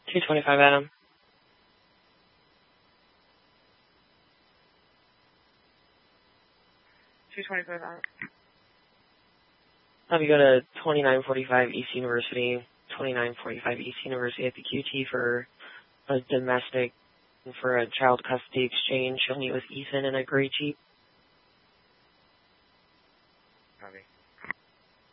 225 Adam. Have you go to 2945 East University, 2945 East University at the QT for a domestic, for a child custody exchange. You'll meet with Ethan in a gray Jeep.